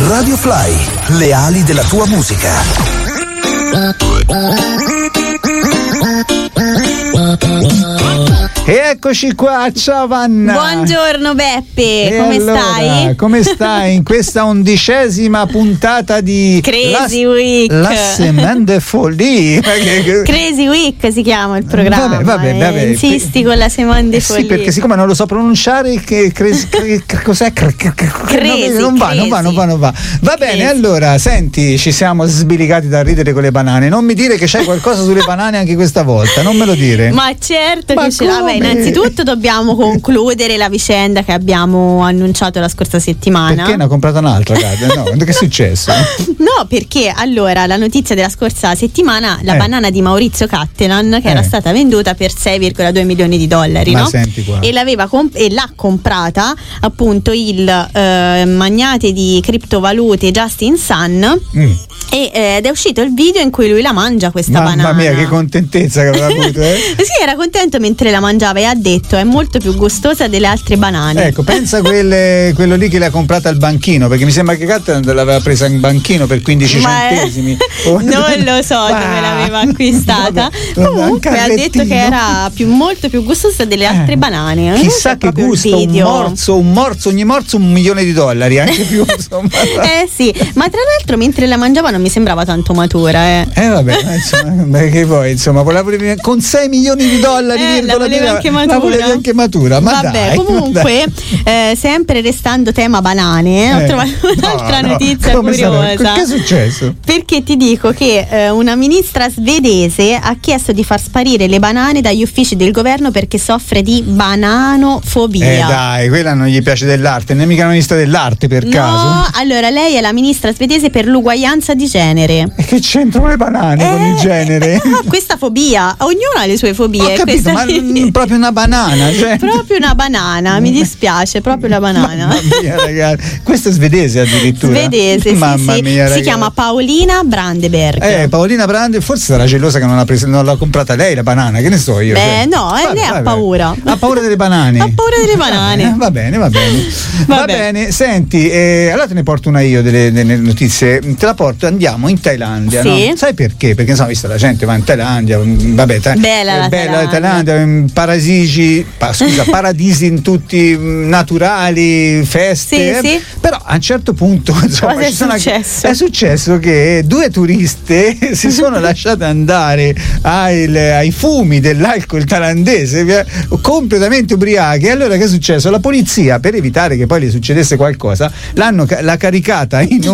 Radio Fly, le ali della tua musica. E eccoci qua, ciao Vanna. Buongiorno Beppe, come stai? Come stai in questa 11ª puntata di Crazy Week? La Semaine de Folie. Crazy Week si chiama il programma. Vabbè. Insisti con la Semaine de Folie. Sì, perché siccome non lo so pronunciare, cos'è? Non va. Va bene, allora, senti, ci siamo sbilicati da ridere con le banane. Non mi dire che c'hai qualcosa sulle banane anche questa volta, non me lo dire. Ma certo che ce l'ha. Innanzitutto dobbiamo concludere la vicenda che abbiamo annunciato la scorsa settimana. Perché ne ho comprata un'altra, Carla? No, che è successo? No, perché allora la notizia della scorsa settimana, la banana di Maurizio Cattelan, che era stata venduta per $6,2 milioni, Ma no? senti qua. E l'ha comprata appunto il magnate di criptovalute Justin Sun. Ed è uscito il video in cui lui la mangia questa banana. Mamma mia, che contentezza che aveva avuto, Sì, era contento mentre la mangiava e ha detto è molto più gustosa delle altre banane. Ecco, pensa quello lì che l'ha comprata al banchino, perché mi sembra che Cattelan l'aveva presa in banchino per 15 centesimi. Non lo so dove l'aveva acquistata. Comunque ha detto che era molto più gustosa delle altre banane. Chissà che gusto, un morso, ogni morso $1 milione, anche più insomma. Sì, ma tra l'altro mentre la mangiava non mi sembrava tanto matura. Vabbè, insomma, che poi insomma con $6 milioni la voleva anche matura. Ma vabbè, dai, comunque sempre restando tema banane, ho trovato un'altra notizia curiosa. Che è successo? Perché ti dico che una ministra svedese ha chiesto di far sparire le banane dagli uffici del governo perché soffre di bananofobia. Dai, quella non gli piace dell'arte, non è mica una ministra dell'arte per caso? No, allora lei è la ministra svedese per l'uguaglianza di genere. E che c'entrano le banane con il genere? Questa fobia, ognuno ha le sue fobie. Ho capito, ma proprio una banana, cioè. Proprio una banana, mi dispiace, proprio la banana. Mamma mia, ragazzi, questa è svedese addirittura. Svedese, mamma mia, si chiama Paolina Brandeberg. Paolina Brandeberg, forse sarà gelosa che non l'ha comprata lei la banana, che ne so io. Lei ha paura. Ha paura delle banane. Ha paura delle banane. Va bene, senti, allora te ne porto una io delle notizie, te la porto, andiamo in Thailandia, sì. No? Sai perché? Perché insomma, visto la gente va in Thailandia, vabbè, bella la Thailandia, paradisi in tutti naturali, feste, sì. Però a un certo punto insomma, è successo che 2 turiste si sono lasciate andare ai fumi dell'alcol thailandese completamente ubriache. E allora che è successo? La polizia, per evitare che poi le succedesse qualcosa, l'ha caricata in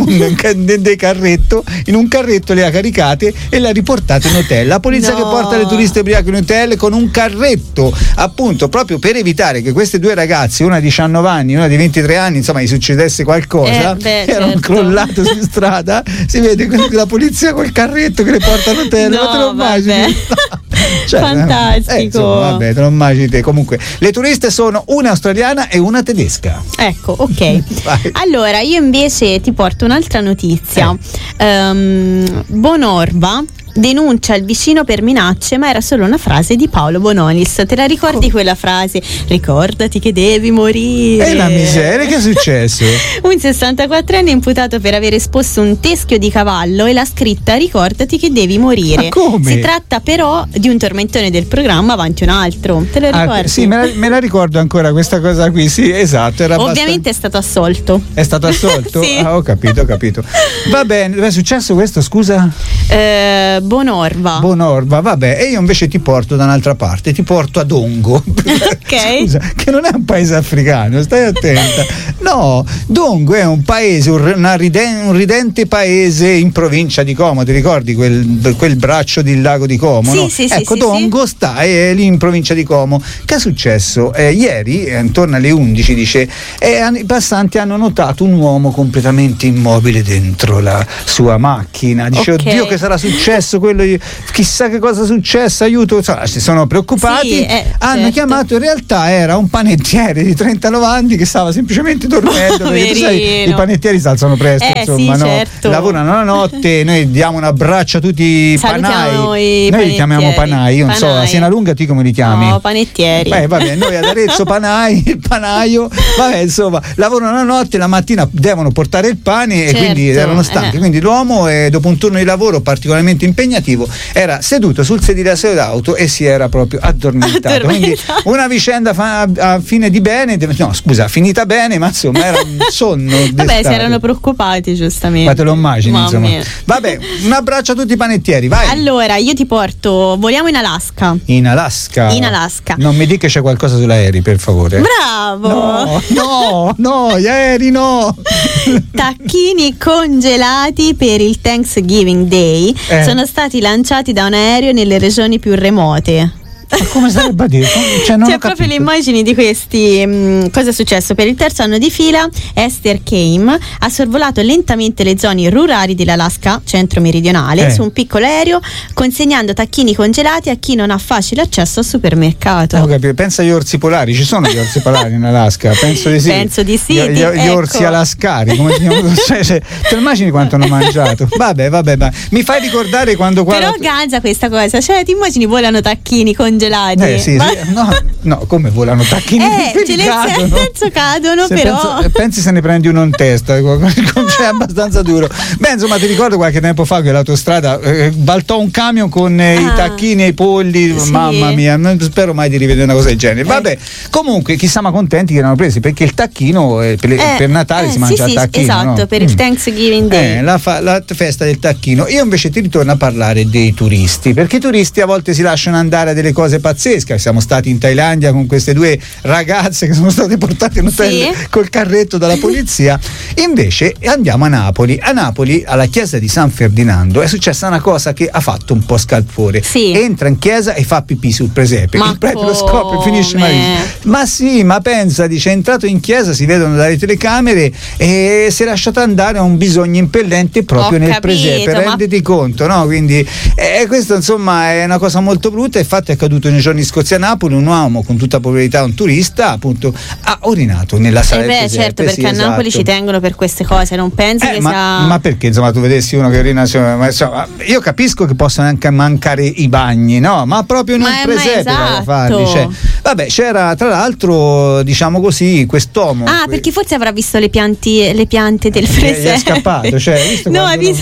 un carretto, le ha caricate e l'ha riportata in hotel. La polizia che porta le turiste ubriache in hotel con un carretto, appunto, proprio per evitare che queste 2 ragazze, una di 19 anni, una di 23 anni, insomma, gli succedesse qualcosa, erano crollate su strada. Si vede la polizia col carretto che le porta all'hotel. Ma te lo immagini? Cioè, fantastico. Insomma, vabbè, te lo immagini te. Comunque, le turiste sono una australiana e una tedesca. Ecco, ok. Allora, io invece ti porto un'altra notizia. Bonorva denuncia il vicino per minacce, ma era solo una frase di Paolo Bonolis. Te la ricordi quella frase? Ricordati che devi morire. E la miseria, che è successo? Un 64enne imputato per aver esposto un teschio di cavallo e la scritta ricordati che devi morire. Ma come? Si tratta però di un tormentone del programma Avanti un altro. Te lo ricordi? Sì, me la ricordo ancora questa cosa qui, sì, esatto. Ovviamente è stato assolto. È stato assolto? Sì. Ho capito. Va bene, è successo questo, scusa? Bonorva, vabbè, e io invece ti porto da un'altra parte, ti porto a Dongo. Ok. Scusa, che non è un paese africano, stai attenta. No, Dongo è un paese, un ridente paese in provincia di Como, ti ricordi quel braccio del lago di Como? Sì, no? Ecco, sì, Dongo sta lì in provincia di Como. Che è successo? Ieri, intorno alle 11, dice, i passanti hanno notato un uomo completamente immobile dentro la sua macchina. Dice, okay. Oddio, che sarà successo quello, chissà che cosa è successo, aiuto, insomma, si sono preoccupati, hanno certo. chiamato, in realtà era un panettiere di 39 anni che stava semplicemente dormendo, perché tu sai, i panettieri si alzano presto, insomma, sì, no? certo. Lavorano la notte, noi diamo un abbraccio a tutti i panai, noi li chiamiamo panai, io non so, a Siena Lunga tu come li chiami? No, panettieri. Vabbè, noi ad Arezzo panai, il panaio, vabbè, insomma, lavorano la notte, la mattina devono portare il pane, certo, e quindi erano stanchi, quindi l'uomo dopo un turno di lavoro particolarmente impegnativo era seduto sul sedile d'auto e si era proprio addormentato. Quindi una vicenda a fine di bene, no scusa, finita bene, ma insomma era un sonno d'estate. Vabbè, si erano preoccupati giustamente. Ma te lo immagini, insomma. Vabbè, un abbraccio a tutti i panettieri, vai. Allora, io ti porto, voliamo in Alaska. In Alaska? In Alaska. Non mi dica che c'è qualcosa sull'aerei, per favore. Bravo! No, gli aerei no! Tacchini congelati per il Thanksgiving Day sono stati lanciati da un aereo nelle regioni più remote. Ma come sarebbe a dire? C'è proprio le immagini di questi. Cosa è successo? Per il terzo anno di fila Esther Keim ha sorvolato lentamente le zone rurali dell'Alaska centro-meridionale su un piccolo aereo, consegnando tacchini congelati a chi non ha facile accesso al supermercato. Pensa agli orsi polari, ci sono gli orsi polari in Alaska? Penso di sì. Gli orsi alascari, come si chiamano? Te lo immagini quanto hanno mangiato? Vabbè, mi fai ricordare quando Però ganza questa cosa, cioè ti immagini volano tacchini congelati? No, come volano tacchini? Cadono, però pensi se ne prendi uno in testa, è abbastanza duro. Beh, insomma, ti ricordo qualche tempo fa che l'autostrada baltò un camion con i tacchini e i polli, mamma mia, non spero mai di rivedere una cosa del genere. Vabbè, comunque chi siamo contenti che erano presi, perché il tacchino per Natale si mangia il tacchino, esatto, no? Per il Thanksgiving Day, la festa del tacchino. Io invece ti ritorno a parlare dei turisti, perché i turisti a volte si lasciano andare a delle cose pazzesche. Siamo stati in Thailandia con queste due ragazze che sono state portate in hotel col carretto dalla polizia. Invece andiamo a Napoli, alla chiesa di San Ferdinando è successa una cosa che ha fatto un po' scalpore. Entra in chiesa e fa pipì sul presepe, il prete lo scopre e finisce malissimo. Ma pensa, dice, è entrato in chiesa, si vedono dalle telecamere e si è lasciato andare a un bisogno impellente proprio nel presepe, renditi conto, no? Quindi questo insomma è una cosa molto brutta. Infatti è accaduto nei giorni scorsi a Napoli, un uomo con tutta probabilità un turista appunto ha urinato nella sala del presepe. Certo, perché a Napoli ci tengono per queste cose, non pensi che ma perché insomma tu vedessi uno che urina, insomma, io capisco che possono anche mancare i bagni, no? Ma proprio in un presepe da farli, vabbè, c'era tra l'altro, diciamo così, quest'uomo perché forse avrà visto le piante del presepe, è scappato, visto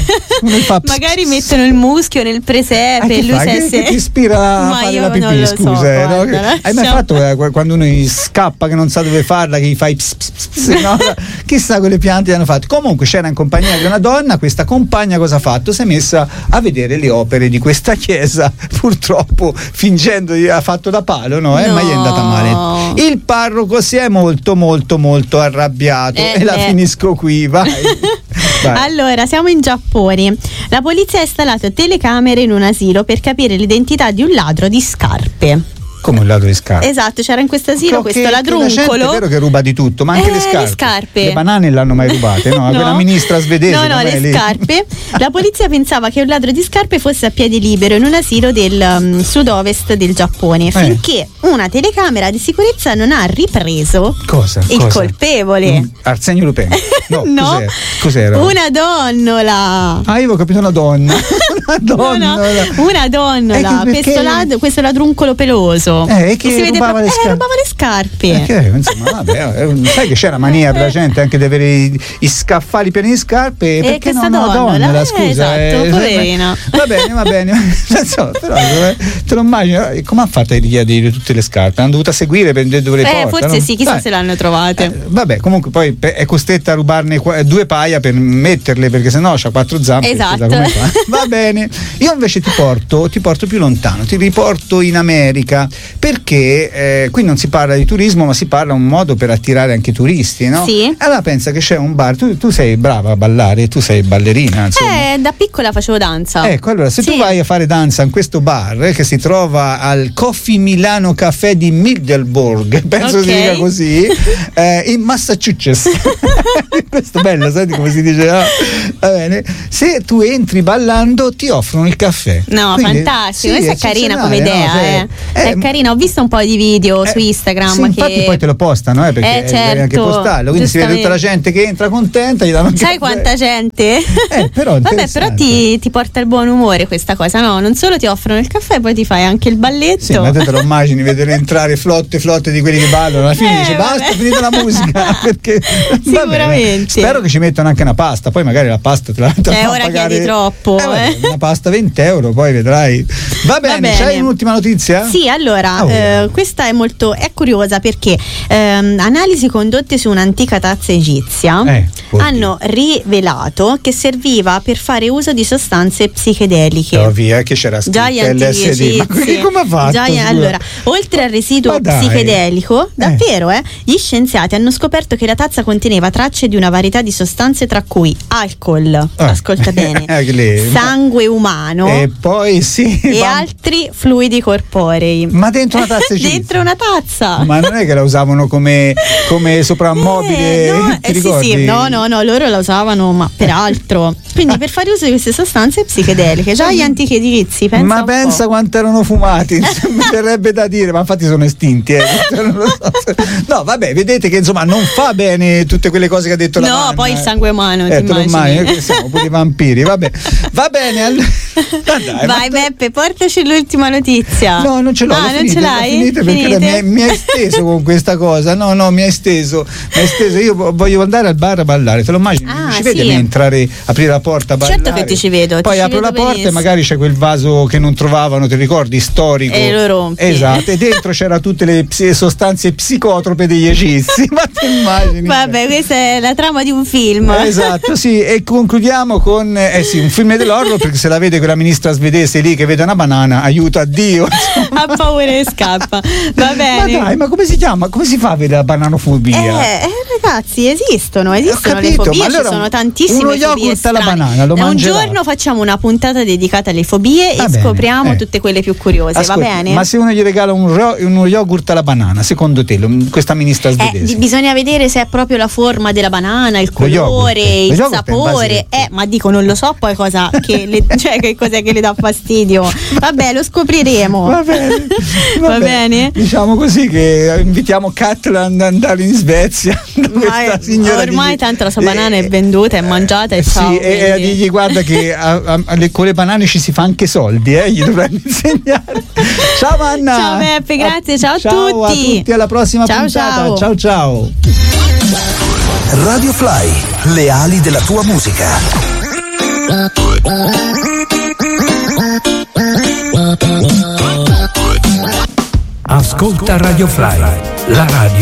magari mettono il muschio nel presepe e lui che ti ispira a fare la pipì, scusa, no? Hai mai fatto quando uno scappa che non sa dove farla, che gli fai no? Chissà quelle piante hanno fatto. Comunque c'era in compagnia di una donna, questa compagna cosa ha fatto? Si è messa a vedere le opere di questa chiesa, purtroppo fingendo ha fatto da palo, ma gli è andata male. Il parroco si è molto arrabbiato e la finisco qui, vai. Allora, siamo in Giappone. La polizia ha installato telecamere in un asilo per capire l'identità di un ladro di scarpe. Come un ladro di scarpe? Esatto, c'era in questo asilo questo ladruncolo. È vero che ruba di tutto, ma anche le scarpe. Le banane l'hanno mai rubate, no? Quella ministra svedese. No, le scarpe. La polizia pensava che un ladro di scarpe fosse a piede libero in un asilo del sud-ovest del Giappone, finché una telecamera di sicurezza non ha ripreso il colpevole. Arsenio Lupin. No. Cos'era? Una donnola. Io avevo capito una donna. Una donnola. Questo ladruncolo peloso. Che rubava le scarpe. Insomma, vabbè, sai che c'era mania per la gente anche di avere i scaffali pieni di scarpe, perché non una donna, scusa, poverina. Va bene però te lo immagini come ha fatto a richiedere tutte le scarpe? Hanno dovuto seguire per dove le porta, forse sì, chissà se l'hanno trovate. Vabbè, comunque poi è costretta a rubarne 2 paia per metterle, perché sennò c'ha 4 zampe. Esatto. Va bene, io invece ti porto più lontano, ti riporto in America, perché qui non si parla di turismo, ma si parla un modo per attirare anche turisti, no? Sì. Allora pensa che c'è un bar, tu sei brava a ballare, tu sei ballerina, insomma. Da piccola facevo danza. Ecco, allora se tu vai a fare danza in questo bar che si trova al Coffee Milano Café di Middleburg, penso si dica così, in Massachusetts. Questo è bello, senti come si dice, no? Va bene. Se tu entri ballando ti offrono il caffè. No, quindi, fantastico, questa è carina come idea, no? È carina, ho visto un po' di video su Instagram. Sì, infatti poi te lo postano, perché certo, anche postarlo, quindi si vede tutta la gente che entra contenta, gli danno sai quanta gente? Però vabbè, però ti porta il buon umore questa cosa, no? Non solo ti offrono il caffè, poi ti fai anche il balletto. Sì, ma te lo immagini vedere entrare flotte di quelli che ballano, alla fine dice basta, finita la musica, perché sicuramente spero che ci mettano anche una pasta, poi magari la pasta te la ora pagare. Chiedi troppo una pasta 20 euro, poi vedrai. Va bene. C'hai un'ultima notizia? Sì, allora questa è curiosa perché analisi condotte su un'antica tazza egizia hanno rivelato che serviva per fare uso di sostanze psichedeliche. Via, che c'era scritto LSD. Ma come ha fatto? Allora, oltre al residuo psichedelico, davvero, gli scienziati hanno scoperto che la tazza conteneva tracce di una varietà di sostanze, tra cui alcol, ascolta bene, sangue umano e poi e altri fluidi corporei. Ma dentro una tazza egizia? Dentro una tazza. Ma non è che la usavano come soprammobile? Sì, no, loro la usavano, ma per altro. Quindi per fare uso di queste sostanze psichedeliche, già gli antichi egizi, pensa quanto erano fumati, mi verrebbe da dire, ma infatti sono estinti. Non lo so. No, vabbè, vedete che insomma non fa bene tutte quelle cose che ha detto la Vanna. Poi il sangue umano, te lo immagini, siamo pure i vampiri, vabbè. Va bene, vai Beppe, portaci l'ultima notizia. No, non ce l'ho. Non ce l'hai? Perché mi hai steso con questa cosa. No, mi hai steso. Io voglio andare al bar a ballare, te lo immagini? Ci vedi entrare, aprire la porta a ballare? Certo che ti ci vedo. Poi apro la porta e magari c'è quel vaso che non trovavano, ti ricordi, storico, e lo rompi. Esatto, e dentro c'era tutte le sostanze psicotrope degli egizi. Ma ti immagini? Vabbè, questa è la trama di un film. Esatto, sì, e concludiamo con un film dell'orror, perché se la vede quella ministra svedese lì che vede una banana, aiuto a Dio, ha paura e scappa. Va bene. Ma dai, ma come si chiama? Come si fa a vedere la bananofobia? Ragazzi, esistono le fobie, allora, ci sono tantissime uno fobie yogurt strane. alla banana lo mangerà. Un giorno facciamo una puntata dedicata alle fobie e scopriamo tutte quelle più curiose. Ascolta, va bene? Ma se uno gli regala uno yogurt alla banana, secondo te questa ministra svedese? Bisogna vedere se è proprio la forma della banana, il colore, il sapore. Ma dico, non lo so poi cosa che cos'è che le dà fastidio. Vabbè, lo scopriremo. Va bene. Va bene? Diciamo così che invitiamo Katlan ad andare in Svezia. Questa signora ormai tanto la sua banana è venduta, è mangiata e ciao. Sì, e digli guarda che con le banane ci si fa anche soldi, gli dovranno insegnare. Ciao Anna. Ciao Beppe, grazie, ciao a tutti. Ciao a tutti, alla prossima puntata. Ciao. Radio Fly, le ali della tua musica. Ascolta Radio Fly, la radio